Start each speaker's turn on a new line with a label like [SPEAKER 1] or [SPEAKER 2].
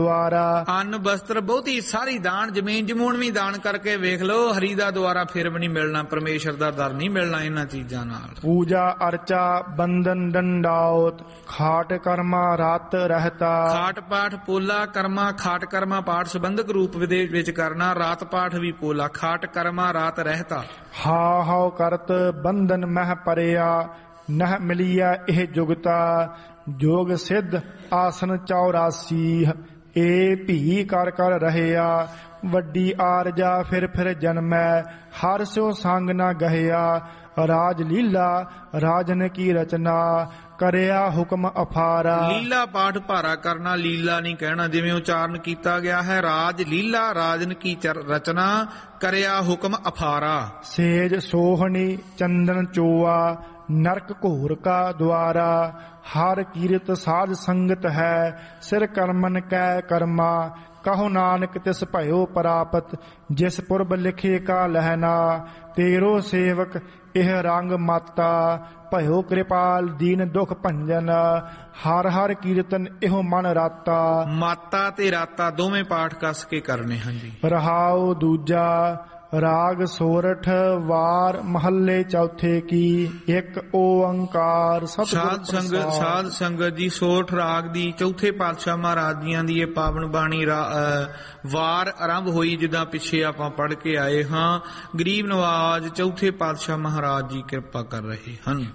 [SPEAKER 1] ਦੁਆਰਾ
[SPEAKER 2] ਅੰਨ ਬਸਤਰ ਬਹੁਤੀ ਸਾਰੀ ਦਾਨ, ਜ਼ਮੀਨ ਜਮੂਨ ਵੀ ਦਾਨ ਕਰਕੇ ਵੇਖ ਲਓ, ਹਰੀ ਦਾ ਦੁਆਰਾ ਫਿਰ ਵੀ ਨਹੀਂ ਮਿਲਣਾ, ਪਰਮੇਸ਼ਰ ਦਾ ਦਰ ਨਹੀਂ ਮਿਲਣਾ ਇਹਨਾਂ ਚੀਜ਼ਾਂ ਨਾਲ।
[SPEAKER 1] ਪੂਜਾ ਅਰਚਾ ਬੰਦਨ ਡੰਡਾਉਤ, ਖਾਟ ਕਰਮਾ ਰਤ ਰਹਿਤਾ।
[SPEAKER 2] ਖਾਟ ਪਾਠ ਪੋਲਾ ਕਰਮਾ, ਖਾਟ ਕਰਮਾ ਪਾਠ ਸੰਬੰਧਕ ਰੂਪ ਦੇ ਵਿੱਚ ਕਰਨਾ, ਰਾਤ ਪਾਠ ਵੀ ਪੋਲਾ, ਖਾਟ ਕਰਮਾ ਰਾਤ ਰਹਿਤਾ।
[SPEAKER 1] ਹਾ ਹਾਉ ਕਰਤ ਬੰਧਨ ਮਹਿ ਪਰਿਆ, ਨਹ ਮਿਲਿਆ ਇਹ ਜੁਗਤਾ। ਜੋਗ ਸਿੱਧ ਆਸਨ 84, ਏ ਭੀ ਕਰ ਕਰ ਰਹਿਆ। ਵੱਡੀ ਆਰਜਾ ਫਿਰ ਜਨਮੈ, ਹਰ ਸਿਓ ਸੰਗ ਨਾ ਗਹਿਆ। ਰਾਜ ਲੀਲਾ ਰਾਜਨ ਕੀ ਰਚਨਾ, ਕਰਿਆ ਹੁਕਮ ਅਫਾਰਾ।
[SPEAKER 2] ਲੀਲਾ ਪਾਠ ਭਾਰਾ ਕਰਨਾ, ਲੀਲਾ ਨਹੀਂ ਕਹਿਣਾ, ਜਿਵੇਂ ਉਚਾਰਨ ਕੀਤਾ ਗਿਆ ਹੈ। ਰਾਜ ਲੀਲਾ ਰਾਜਨ ਕੀ ਰਚਨਾ, ਕਰਿਆ ਹੁਕਮ ਅਫਾਰਾ।
[SPEAKER 1] ਸੇਜ ਸੋਹਣੀ ਚੰਦਨ ਚੋਆ, ਨਰਕ ਘੋਰ ਕਾ ਦੁਆਰਾ। ਹਰ ਕੀਰਤ ਸਾਧ ਸੰਗਤ ਹੈ, ਸਿਰ ਕਰਮਨ ਕੈ ਕਰਮਾ। ਕਹੋ ਨਾਨਕ ਤਿਸ ਭਇਓ ਪ੍ਰਾਪਤ, ਜਿਸ ਪੁਰਬ ਲਿਖੇ ਕਾ ਲਹਿਣਾ। ਤੇਰੋ ਸੇਵਕ ਇਹ ਰੰਗ ਮਾਤਾ, ਭਇਓ ਕਿਰਪਾਲ ਦੀਨ ਦੁਖ ਭੰਜਨ। ਹਰ ਹਰ ਕੀਰਤਨ ਇਹੋ ਮਨ ਰਾਤਾ।
[SPEAKER 2] ਮਾਤਾ ਤੇ ਰਾਤਾ ਦੋਵੇਂ ਪਾਠ ਕੱਸ ਕੇ ਕਰਨੇ ਹਨ ਜੀ।
[SPEAKER 1] ਰਹਾਉ ਦੂਜਾ ਰਾਗ ਸੋਰਠ ਵਾਰ ਮਹੱਲੇ ਚੌਥੇ ਕੀ। ਇੱਕ ਓੰਕਾਰ
[SPEAKER 2] ਸਾਧ ਸੰਗਤ ਜੀ, ਸੋਰਠ ਰਾਗ ਦੀ ਚੌਥੇ ਪਾਤਸ਼ਾਹ ਮਹਾਰਾਜ ਜੀਆਂ ਦੀ ਇਹ ਪਾਵਨ ਬਾਣੀ ਵਾਰ ਆਰੰਭ ਹੋਈ, ਜਿੱਦਾਂ ਪਿੱਛੇ ਆਪਾਂ ਪੜ੍ਹ ਕੇ ਆਏ ਹਾਂ। ਗਰੀਬ ਨਵਾਜ ਚੌਥੇ ਪਾਤਸ਼ਾਹ ਮਹਾਰਾਜ ਜੀ ਕਿਰਪਾ ਕਰ ਰਹੇ ਹਨ।